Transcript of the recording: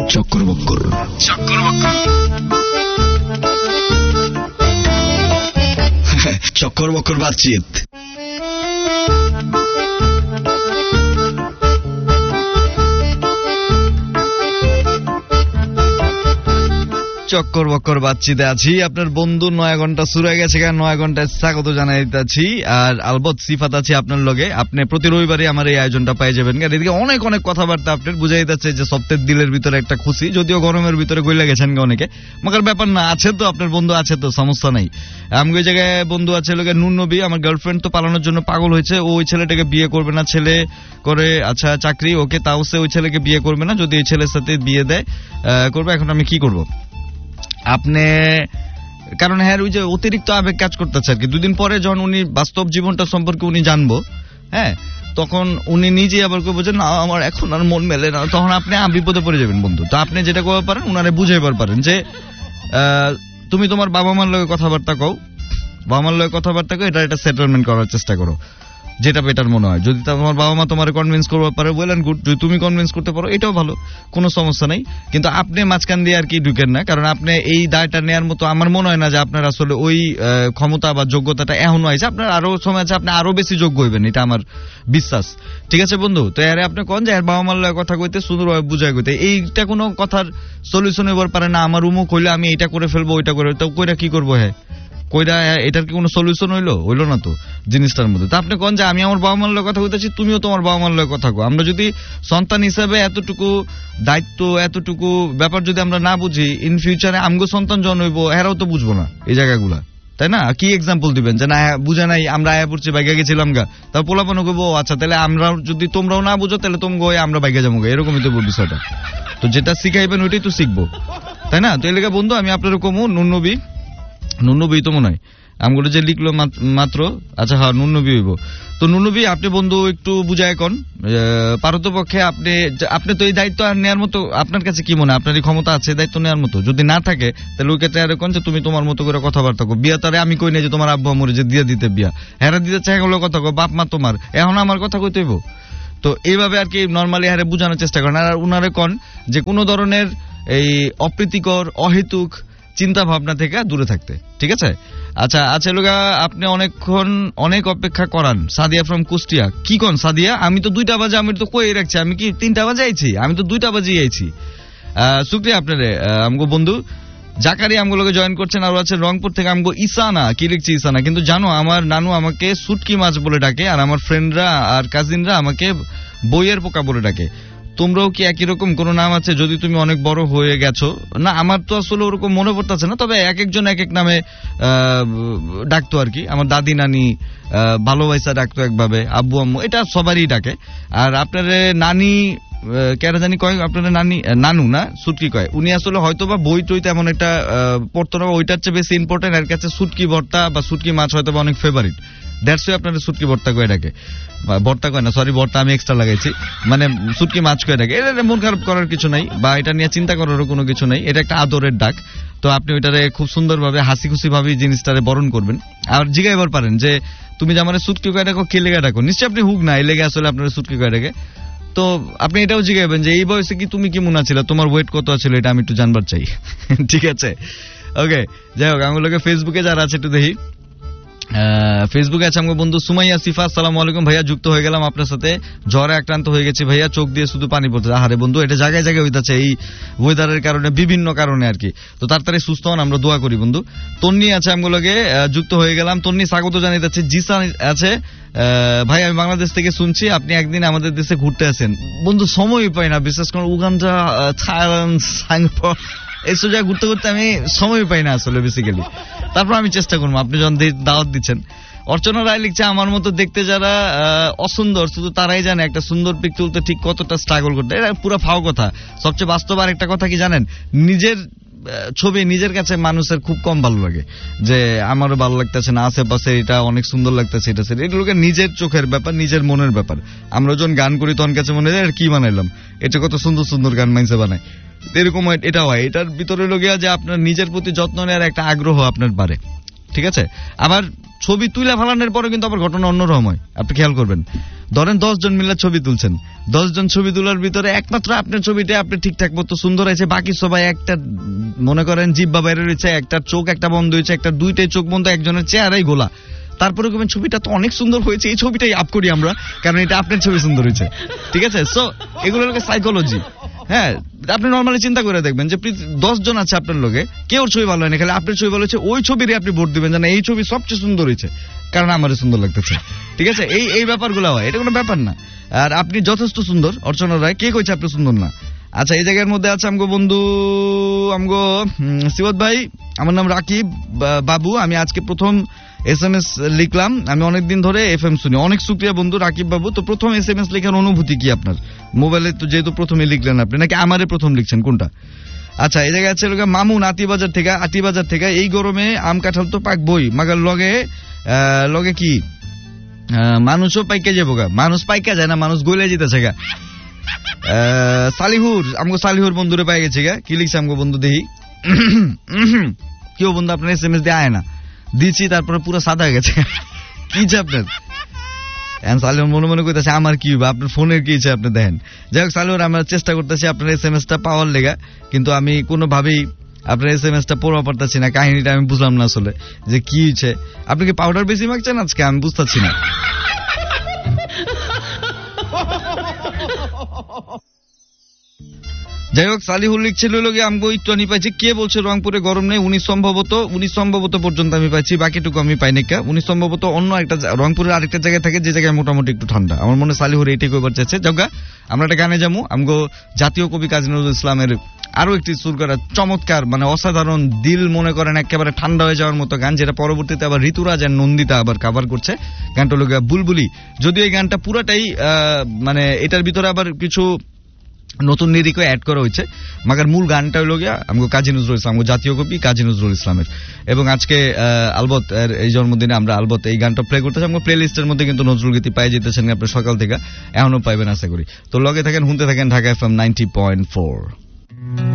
চক্কর বক্কর চক্কর বক্কর বাতচিত। চক্কর বক্কর বাতচিতে আছি, আপনার বন্ধু 9 ঘন্টা শুরু হয়ে গেছে, 9 ঘন্টায় স্বাগত জানাই দিতেছি। আর আলবত সিফাত আছে আপনার লগে। আপনি প্রতি রবিবারে আমার এই আয়োজনটা পাই যাবেন। এদিকে অনেক অনেক কথাবার্তা আপনার বুঝাই যাচ্ছে যে সপ্তাহের দিলের ভিতরে একটা খুশি, যদিও গরমের ভিতরে গইলা গেছেন অনেকে, মগার ব্যাপার না, আছে তো আপনার বন্ধু আছে তো, সমস্যা নাই। আমি ওই জায়গায় বন্ধু আছে লোকে নুন নবী, আমার গার্লফ্রেন্ড তো পালানোর জন্য পাগল হয়েছে, ওই ছেলেটাকে বিয়ে করবে না, ছেলে করে আচ্ছা চাকরি ওকে, তাও সে ওই ছেলেকে বিয়ে করবে না, যদি ওই ছেলের সাথে বিয়ে দেয় করবে। এখন আমি কি করব? আপনি কারণ হ্যাঁ ওই যে অতিরিক্ত আবেগ কাজ করতেছে আর কি। দুদিন পরে যখন উনি বাস্তব জীবনটা সম্পর্কে উনি জানবো, হ্যাঁ, তখন উনি নিজে আবার কেউ বোঝেন না আমার এখন আর মন মেলে না, তখন আপনি বিপদে পড়ে যাবেন বন্ধু। তো আপনি যেটা করতে পারেন, উনারে বুঝাইবার পারেন যে তুমি তোমার বাবা মার লগে কথাবার্তা কও, বাবা মার লগে কথাবার্তা কও, এটা সেটেলমেন্ট করার চেষ্টা করো, যেটা বেটার মনে হয়। যদি তোমার বাবা মা তোমার কনভিন্স করতে পারে ওয়েল এন্ড গুড, যদি তুমি কনভিন্স করতে পারো এটাও ভালো, কোনো সমস্যা নাই। কিন্তু আপনি মাঝখান দিয়ে আর কি ঢুকেন না, কারণ আপনি এই দায়টা নেওয়ার মতো আমার মনে হয় না যে আপনার আসলে ওই ক্ষমতা বা যোগ্যতাটা এখনো আছে। আপনার আরো সময় আছে, আপনি আরো বেশি যোগ্য হইবেন, এটা আমার বিশ্বাস। ঠিক আছে বন্ধু? তো এর আপনি কোন যে বাবা মার লগে কথা কইতে সুন্দরভাবে বুঝাই কইতে, এইটা কোনো কথার সলিউশন হইবার পারে না। আমার রুমও কইলে আমি এটা করে ফেলবো, ওইটা করে, তো কইরা কি করবো? হ্যাঁ কইরা এটার কি কোনো সলিউশন হইলো না তো জিনিসটার মধ্যে। তা আপনি কোন যে আমি আমার বাবা মার লগে কথা কইতেছি, তুমিও তোমার বাবা মার লগে কথা কও। আমরা যদি সন্তান হিসেবে এতটুকু দায়িত্ব, এতটুকু ব্যাপার যদি আমরা না বুঝি, ইন ফিউচারে আমগো সন্তান জন্ম হইব, এরাও তো বুঝবো না এই জায়গাগুলা, তাই না? কি এক্সাম্পল দিবেন যে না বুঝে নাই, আমরা আয়া পড়ছি বাইকে গেছিলাম গা, তাও পোলাপানো কইবো আচ্ছা তাহলে আমরা যদি তোমরাও না বুঝো তাহলে তুমি গো আমরা বাইকে যাবো গা, এরকমই তো বিষয়টা। তো যেটা শিখাইবেন ওইটাই তো শিখবো, তাই না? তো এই লেগে বন্ধু আমি আপনারও কমু নুনবী তো মনে হয় আমগুলো যে লিখলো মাত্র, আচ্ছা হ্যাঁ নুনবী হইব। তো নুনবী আপনি বন্ধু একটু বুঝায় কোন পারতপক্ষে আপনি তো এই দায়িত্ব নেওয়ার মতো, আপনার কাছে কি মনে হয় আপনার এই ক্ষমতা আছে দায়িত্ব নেওয়ার মতো? যদি না থাকে তাহলে ওই ক্ষেত্রে কোন যে তুমি তোমার মতো করে কথাবার্তা কো। বিয়া তারে আমি কই নাই যে তোমার আব্বু আমরে যে দিয়ে দিতে বিয়া, হ্যাঁ দিতে চাই হলো কথা কো, বাপ মা তোমার, এখন আমার কথা কইতে হইব। তো এইভাবে আর কি নর্মালি হারে বোঝানোর চেষ্টা করেন। আর উনারে কোন যে কোনো ধরনের এই অপ্রীতিকর অহেতুক চিন্তা ভাবনা থেকে দূরে থাকতে, ঠিক আছে? আচ্ছা আচ্ছা লোকা আপনি অনেকক্ষণ অনেক অপেক্ষা করান। সাদিয়া ফ্রম কুষ্টিয়া, কি কোন সাদিয়া? আমি তো 2টা বাজে, আমি তো কই রাখছি, আমি কি 3টা বাজে আইছি? আমি তো 2টা বাজে আইছি। শুক্রিয়া আপনারে আমগো বন্ধু জাকারি আমগুলোকে জয়েন করছেন। আর আছে রংপুর থেকে আমগো ইসানা, কি লিখছি ইসানা, কিন্তু জানো আমার নানু আমাকে সুটকি মাছ বলে ডাকে, আর আমার ফ্রেন্ডরা আর কাজিনরা আমাকে বইয়ের পোকা বলে ডাকে। তোমরাও কি একই রকম কোন নাম আছে যদি তুমি অনেক বড় হয়ে গেছো? না আমার তো আসলে ওরকম মনে পড়তেছে না, তবে এক একজন এক এক নামে ডাকতো আর কি। আমার দাদি নানি ভালোবাসা ডাকতো একভাবে, আব্বু আম্মু এটা সবারই ডাকে। আর আপনার নানি কেরা জানি কয়, আপনার নানু না সুটকি কয়, উনি আসলে হয়তো বা বই টই তেমন একটা পড়তো না, ওইটার চেয়ে বেশি ইম্পর্টেন্ট এর কাছে সুটকি ভর্তা বা সুটকি মাছ হয়তো বা অনেক ফেভারিট, দ্যাটস ওয়াই আপনারা সুটকি ভর্তা কয়ে ডাকে। ভর্তা কয় না, সরি ভর্তা আমি এক্সট্রা লাগাইছি, মানে সুটকি মাছ কয়ে ডাকে। এটা মন খারাপ করার কিছু নাই বা এটা নিয়ে চিন্তা করারও কোনো কিছু নাই, এটা একটা আদরের ডাক। তো আপনি ওইটারে খুব সুন্দরভাবে হাসি খুশি ভাবে জিনিসটারে বরণ করবেন। আর জিগাইবার পারেন যে তুমি যে আমার সুটকি কয়ে ডাকো, কে লেগে ডাকো? নিশ্চয়ই আপনি হুক না এই লেগে আসলে আপনার সুটকি কয়ে ডাকে। তো আপনি এটাও জিগাইবেন যে এই বয়সে কি তুমি কি মনে ছিল, তোমার ওয়েট কত ছিল, এটা আমি একটু জানবার চাই। ঠিক আছে, ওকে। যাই হোক আমগুলোকে ফেসবুকে যারা আছে একটু দেখি। ফেসবুকে আছে আমার বন্ধু সুমাইয়া সিফা, আসসালামু আলাইকুম ভাইয়া, যুক্ত হয়ে গেলাম আপনার সাথে। জ্বরে আক্রান্ত হয়ে গেছি ভাইয়া, চোখ দিয়ে শুধু পানি পড়ছে। আহারে বন্ধু, এটা জায়গায় জায়গায় হইতাছে এই ওয়েদারের কারণে, বিভিন্ন কারণে আর কি। তো তাড়াতাড়ি সুস্থ হন, আমরা দোয়া করি বন্ধু। তন্নি আছে আমগুলোকে যুক্ত হয়ে গেলাম। তন্নি স্বাগত জানাইতেছে। জিসান আছে, ভাই আমি বাংলাদেশ থেকে শুনছি, আপনি একদিন আমাদের দেশে ঘুরতে আসেন। বন্ধু সময় পাই না, বিশেষ করে উগান্ডা, থাইল্যান্ড, সিঙ্গাপুর এইসব জায়গায় ঘুরতে ঘুরতে আমি সময় পাই না আসলে বেসিক্যালি। তারপর আমি চেষ্টা করবো, আপনি যখন দাওয়াত দিচ্ছেন। অর্চনা রায় লিখছে, আমার মতো দেখতে যারা অসুন্দর শুধু তারাই জানে একটা সুন্দর পিক তুলতে ঠিক কতটা স্ট্রাগল করতে। এটা পুরো ফাও কথা। সবচেয়ে বাস্তব আর একটা কথা কি জানেন, নিজের ছবি নিজের কাছে মানুষের খুব কম ভালো লাগে, যে আমারও ভালো লাগতেছে না, আশেপাশে এটা অনেক সুন্দর লাগতেছে, এটা সেটা, এগুলোকে নিজের চোখের ব্যাপার, নিজের মনের ব্যাপার। আমরা যখন গান করি তখন কাছে মনে হয় কি বানাইলাম, এটা কত সুন্দর সুন্দর গান মাইনসে বানায়, এরকম এটা হয়। এটার ভিতরে লগিয়া যে আপনার নিজের প্রতি যত্ন নেওয়ার একটা আগ্রহ আপনার বাড়ে, ঠিক আছে? আবার ছবি তুলে ফেলানোর পরে কিন্তু আবার ঘটনা অন্যরকম হয়, আপনি খেয়াল করবেন। ধরেন 10 জন মিলে ছবি তুলছেন, 10 জন ছবি তোলার ভিতরে একমাত্র আপনার ছবিটা আপনি ঠিকঠাক মতো সুন্দর হয়েছে, বাকি সবাই একটা মনে করেন জিহ্বা বাইরে রয়েছে, একটা চোখ একটা বন্ধ হয়েছে, একটা দুইটাই চোখ বন্ধ, একজনের চেহারাই গোলা, তারপরে কবেন ছবিটা তো অনেক সুন্দর হয়েছে, এই ছবিটাই আপ করি আমরা, কারণ এটা আপনার ছবি সুন্দর হয়েছে। ঠিক আছে, সো এগুলো হলো সাইকোলজি। হ্যাঁ, আপনি নর্মালি চিন্তা করে দেখবেন যে 10 জন আছে আপনার লোকে, কেউ ছবি ভালো হয় না, খালি আপনার ছবি ভালো হয়েছে, ওই ছবিরই আপনি ভোট দিবেন যে না এই ছবি সবচেয়ে সুন্দর হয়েছে, কারণ আমারই সুন্দর লাগতেছে। ঠিক আছে, এই ব্যাপারগুলো হয়, এটা কোনো ব্যাপার না। আর আপনি যথেষ্ট সুন্দর, অর্চনা রায়, কে কইছে আপনি সুন্দর না? আচ্ছা, এই জায়গার মধ্যে আছে আমগো বন্ধু, আমগো সিবত ভাই, আমার নাম রাকিব বাবু, আমি আজকে প্রথম SMS লিখলাম, আমি অনেকদিন ধরে FM শুনি। অনেক শুকরিয়া বন্ধু রাকিব বাবু। তো প্রথম SMS লেখার অনুভূতি কি আপনার? মোবাইলে তো যেহেতু প্রথমে লিখলেন আপনি, নাকি আমারে প্রথম লিখছেন, কোনটা? আচ্ছা, এই জায়গায় আছে মামুন আতিবাজার থেকে, এই গরমে আম কাঁঠাল তো পাকবই, মাগার লগে কি মানুষও পাইকা যাবো গা, মানুষ পাইকা যায় না, মানুষ গলে যেতেছে গা। সালিহুর বন্ধুরে পাই গেছে গা, কি লিখছে আমগো বন্ধু দেখি। কেউ বন্ধু আপনার SMS দিয়ে আয় না, দিচ্ছি তারপরে পুরো সাদা হয়ে গেছে, কি যে আপনার সালিহুর মনে করতেছে আমার কি হবে, আপনার ফোনের কি ইচ্ছে আপনি দেখেন। যাই হোক সালিহুর, আমরা চেষ্টা করতেছি আপনার SMS-টা পাওয়ার লেগা, কিন্তু আমি কোনোভাবেই আপনার SMS-টা পড়া পারতেছি না। কাহিনীটা আমি বুঝলাম না আসলে যে কি হয়েছে। আপনি কি পাউডার বেশি মাখছেন আজকে? আমি বুঝতেছি না। যাই হোক, সালিহুল লিখছিল লোকে আমগো একটু আনি পাইছি। কে বলছে রংপুরে গরম নেই? 19 সম্ভবত পর্যন্ত আমি পাইছি, বাকিটুকু আমি পাই না। 19 সম্ভবত অন্য একটা রংপুরের আরেকটা জায়গায় থাকে, যে জায়গায় মোটামুটি একটু ঠান্ডা। আমার মনে সালিহুর এইটাই কইবার চাইছে। যাক, আমরা একটা গানে যাবো। আমগো জাতীয় কবি কাজী নজরুল ইসলামের আরো একটি সুর করা চমৎকার, মানে অসাধারণ, দিল মনে করেন একেবারে ঠান্ডা হয়ে যাওয়ার মতো গান, যেটা পরবর্তীতে আবার ঋতুরাজ আর নন্দিতা আবার কভার করছে। গানটা হলো বুলবুলি। যদিও এই গানটা পুরাটাই মানে এটার ভিতরে আবার কিছু নতুন লিরিকও অ্যাড করা হয়েছে, মাগার মূল গানটা হলো গিয়া আমগো কাজী নজরুল ইসলাম, জাতীয় কবি কাজী নজরুল ইসলামের। এবং আজকে আলবত এই জন্মদিনে আমরা আলবত এই গানটা প্লে করতেছি। আমগো প্লে লিস্টের মধ্যে কিন্তু নজরুল গীতি পাই যেতেছেন আপনি সকাল থেকে, এখনো পাইবেন আশা করি। তো লগে থাকেন, শুনতে থাকেন ঢাকা FM 90.4।